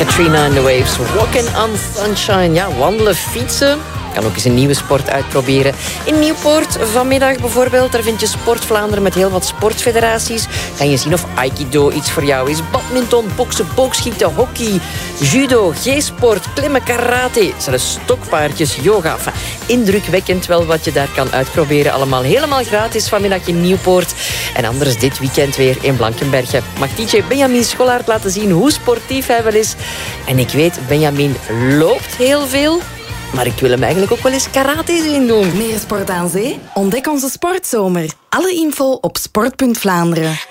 Katrina and the Waves, Walking on Sunshine. Ja, wandelen, fietsen. Kan ook eens een nieuwe sport uitproberen. In Nieuwpoort vanmiddag bijvoorbeeld, daar vind je Sport Vlaanderen met heel wat sportfederaties. Kan je zien of aikido iets voor jou is. Badminton, boksen, boogschieten, hockey, judo, G-sport, klimmen, karate. Zelfs stokpaardjes, yoga. Enfin, indrukwekkend wel wat je daar kan uitproberen. Allemaal helemaal gratis vanmiddag in Nieuwpoort. En anders dit weekend weer in Blankenberge. Mag DJ Benjamin Schollaert laten zien hoe sportief hij wel is. En ik weet, Benjamin loopt heel veel. Maar ik wil hem eigenlijk ook wel eens karate zien doen. Meer sport aan zee? Ontdek onze sportzomer. Alle info op sport.Vlaanderen.